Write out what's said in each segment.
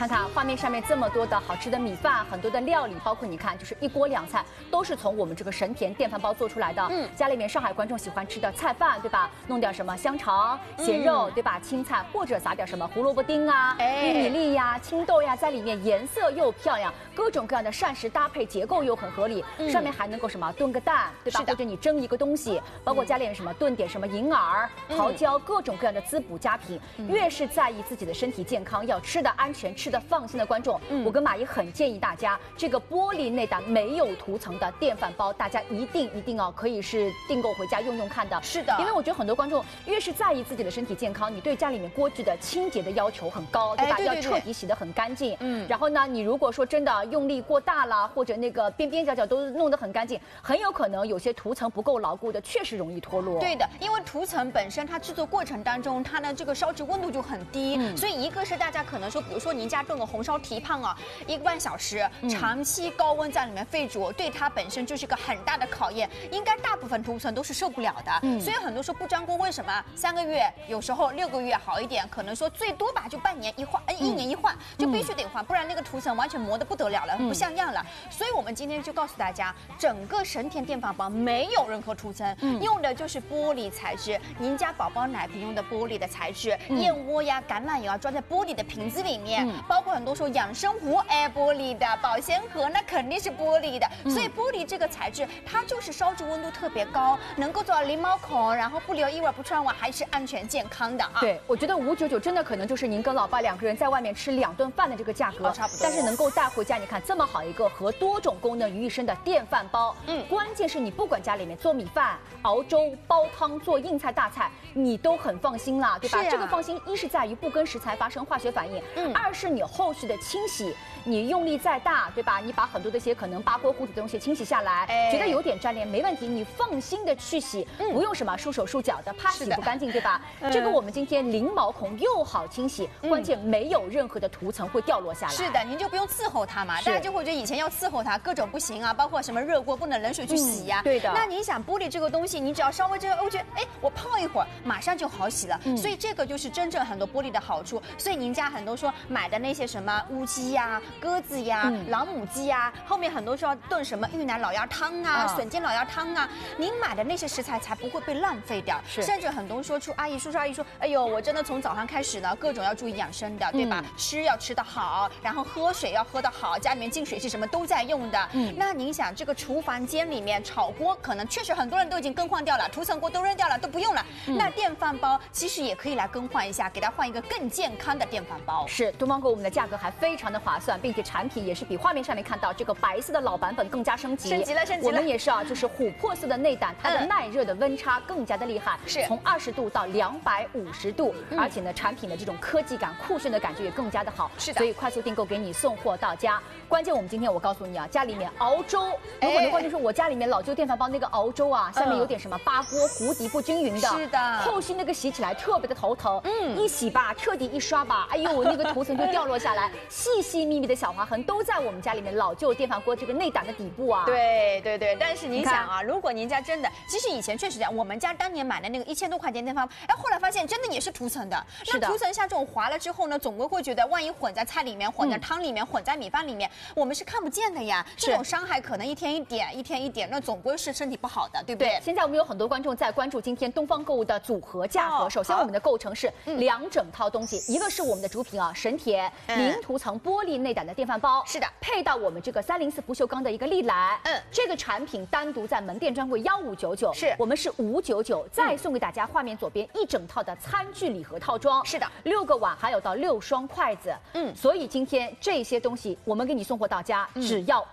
看看画面上面这么多的好吃的米饭，很多的料理，包括你看就是一锅两菜，都是从我们这个神田电饭煲做出来的。家里面上海观众喜欢吃的菜饭，对吧？弄点什么香肠、咸肉，对吧？青菜或者撒点什么胡萝卜丁啊、玉米粒呀、青豆呀，在里面颜色又漂亮，各种各样的膳食搭配结构又很合理，上面还能够什么炖个蛋，对吧？或者你蒸一个东西，包括家里面什么炖点什么银耳、桃胶，各种各样的滋补佳品。越是在意自己的身体健康，要吃的安全、吃的放心的观众，我跟马姨很建议大家，这个玻璃内胆没有涂层的电饭煲，大家一定哦，可以是订购回家用用看的。是的，因为我觉得很多观众越是在意自己的身体健康，你对家里面锅具的清洁的要求很高，对吧？要彻底洗得很干净。然后呢，你如果说真的用力过大了，或者那个边边角角都弄得很干净，很有可能有些涂层不够牢固的，确实容易脱落。 对的，因为涂层本身它制作过程当中，它呢这个烧制温度就很低，所以一个是大家可能说，比如说您家炖个红烧蹄膀啊，1个半小时，长期高温在里面沸煮，对它本身就是一个很大的考验，应该大部分涂层都是受不了的。所以很多说不粘锅为什么3个月，有时候6个月好一点，可能说最多吧就半年一换，1年一换，就必须得换，不然那个涂层完全磨得不得了了，不像样了。所以我们今天就告诉大家，整个神田电饭煲没有任何涂层，用的就是玻璃材质，您家宝宝奶瓶用的玻璃的材质，燕窝呀、橄榄油啊装在玻璃的瓶子里面，包括很多说养生壶，玻璃的，保鲜盒那肯定是玻璃的。所以玻璃这个材质，它就是烧制温度特别高，能够做到零毛孔，然后不留异味、不串味，还是安全健康的啊。 对，我觉得599真的可能就是您跟老爸2个人在外面吃2顿饭的这个价格， 差不多。 但是能够带回家，你看这么好一个合多种功能于一身的电饭煲，关键是你不管家里面做米饭、熬粥、煲汤、做硬菜大菜，你都很放心啦，对吧？这个放心，一是在于不跟食材发生化学反应，二是你后续的清洗，你用力再大，对吧？你把很多的一些可能扒锅糊底的东西清洗下来，觉得有点粘连没问题，你放心的去洗，不用什么束手束脚的，怕洗不干净，对吧？这个我们今天零毛孔又好清洗，关键没有任何的涂层会掉落下来。 是的，您就不用伺候它嘛，大家就会觉得以前要伺候它，各种不行啊，包括什么热锅不能冷水去洗呀。 对的。 那你想玻璃这个东西，你只要稍微这个，我觉得我泡一会儿马上就好洗了，所以这个就是真正很多玻璃的好处。所以您家很多说买的那些什么乌鸡呀、鸽子呀、老母鸡呀，后面很多说要炖什么玉南老鸭汤啊、笋尖老鸭汤啊，您买的那些食材才不会被浪费掉。甚至很多说出阿姨、叔叔、阿姨说，哎呦，我真的从早上开始呢，各种要注意养生的，对吧？吃要吃得好，然后喝水要喝得好，家里面净水器什么都在用的。那您想，这个厨房间里面炒锅，可能确实很多人都已经更换掉了，涂层锅都扔掉了，都不用了。那电饭煲其实也可以来更换一下，给它换一个更健康的电饭煲。 是，东方购我们的价格还非常的划算，并且产品也是比画面上面看到这个白色的老版本更加升级了。我们也是啊，就是琥珀色的内胆，它的耐热的温差更加的厉害，是从20度到250度，而且呢，产品的这种科技感、酷炫的感觉也更加的好。是的，所以快速订购给你送货到家。关键我们今天我告诉你啊，家里面熬粥，有很多观众说我家里面老旧电饭煲那个熬粥啊，下面有点什么扒锅糊底不均匀的，是的，后续那个洗起来特别的头疼，一洗吧，彻底一刷吧，哎呦，那个涂层就掉落下来，细细密密的小划痕都在我们家里面老旧电饭锅这个内胆的底部啊。 对，但是你想啊，如果您家真的，其实以前确实这样，我们家当年买的那个1000多块钱电饭煲，后来发现真的也是涂层的。那涂层像这种划了之后呢，总归会觉得万一混在菜里面、混在汤里面、混在米饭里面，我们是看不见的呀。这种伤害可能一天一点，一天一点，那总归是身体不好的，对不对？ 现在我们有很多观众在关注今天东方购物的组合价格。首先，我们的构成是2整套东西，一个是我们的主品啊，神田零涂层玻璃内胆的电饭煲，是的，配到我们这个304不锈钢的一个历来，这个产品单独在门店专柜1599，是我们是599，再送给大家画面左边一整套的餐具礼盒套装，是的，6个碗还有到6双筷子，所以今天这些东西我们给你送货到家，只要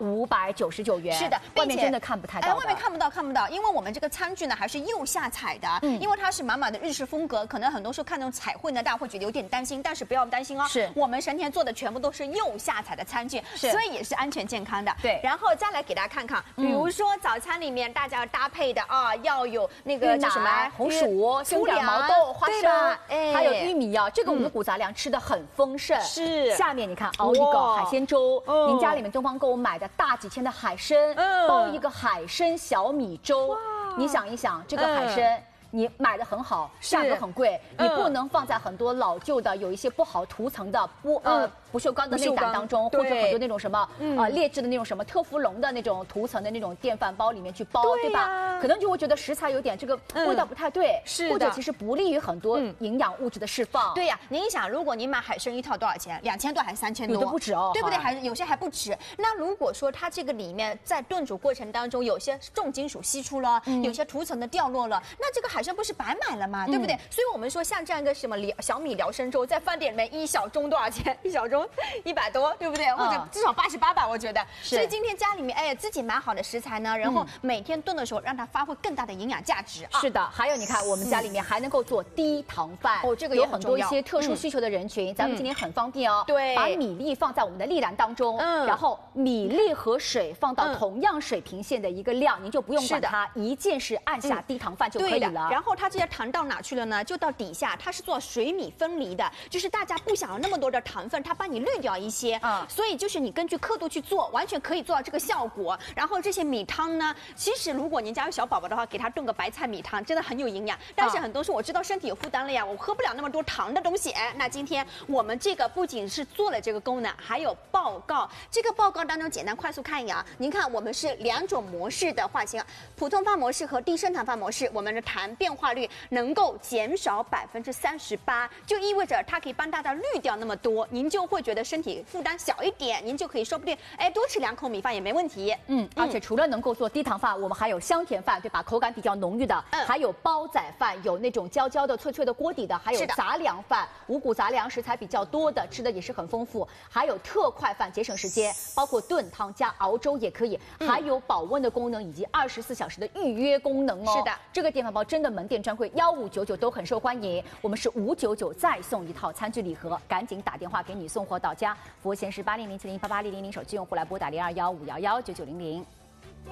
599元， 是的， 外面真的看不太到， 外面看不到，因为我们这个餐具呢还是釉下彩的，因为它是满满的日式风格，可能很多时候看那种彩绘呢，大家会觉得有点担心，但是不要担心哦，是我们神田做的全部都是釉下彩的餐具，所以也是安全健康的。对，然后再来给大家看看，比如说早餐里面大家要搭配的啊，要有那个叫什么红薯、 粗粮、 毛豆、花生，还有玉米啊，这个五谷杂粮吃的很丰盛。是，下面你看熬一个海鲜粥，您家里面东方购物买的大几千的海参，煲一个海参小米粥，你想一想这个海参。 你买的很好，价格很贵，你不能放在很多老旧的、有一些不好涂层的不锈钢的内胆当中，或者很多那种什么劣质的那种什么特氟龙的那种涂层的那种电饭煲里面去包，对吧？可能就会觉得食材有点这个味道不太对，或者其实不利于很多营养物质的释放。 对呀，您想，如果你买海参一套多少钱？2000多还是3000多？ 有的不止哦， 对不对？还是有些还不止。那如果说它这个里面在炖煮过程当中有些重金属析出了，有些涂层的掉落了，那这个海参不是白买了吗？对不对？所以我们说像这样一个什么小米辽参粥，在饭店里面1小盅多少钱？1小盅100多，对不对？或者至少88吧，我觉得。所以今天家里面自己买好的食材呢，然后每天炖的时候让它发挥更大的营养价值啊。 是的，还有你看我们家里面还能够做低糖饭哦，这个有很多一些特殊需求的人群，咱们今天很方便哦。 对， 把米粒放在我们的粒篮当中，然后米粒和水放到同样水平线的一个量，您就不用管它，一键是按下低糖饭就可以了。 然后它这些糖到哪去了呢？就到底下，它是做水米分离的，就是大家不想要那么多的糖分，它帮你滤掉一些。所以就是你根据刻度去做，完全可以做到这个效果。然后这些米汤呢，其实如果您家有小宝宝的话，给他炖个白菜米汤，真的很有营养。但是很多说我知道身体有负担了呀，我喝不了那么多糖的东西。那今天我们这个不仅是做了这个功能，还有报告。这个报告当中简单快速看一眼啊，您看我们是2种模式的化型，普通饭模式和低升糖饭模式，我们的糖变化率能够减少38%，就意味着它可以帮大家滤掉那么多，您就会觉得身体负担小一点，您就可以说不定多吃2口米饭也没问题。 而且除了能够做低糖饭，我们还有香甜饭，对吧？口感比较浓郁的，还有煲仔饭，有那种焦焦的、脆脆的锅底的，还有杂粮饭，五谷杂粮食材比较多的，吃的也是很丰富。还有特快饭，节省时间，包括炖汤加熬粥也可以，还有保温的功能以及24小时的预约功能哦。 是的， 这个电饭煲真的门店专柜1599都很受欢迎，我们是599再送一套餐具礼盒，赶紧打电话给你送货到家。服务线是8007088000，手机用户来拨打0215119900。